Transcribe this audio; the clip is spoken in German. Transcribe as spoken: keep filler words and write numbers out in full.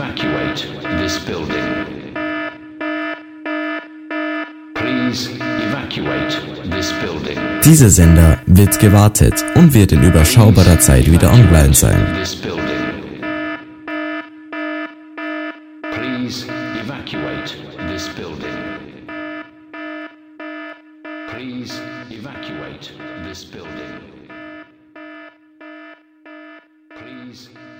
evacuate this building. Please evacuate this building. Dieser Sender wird gewartet und wird in überschaubarer Zeit wieder online sein. This building. Please evacuate this building. Please evacuate this building. Please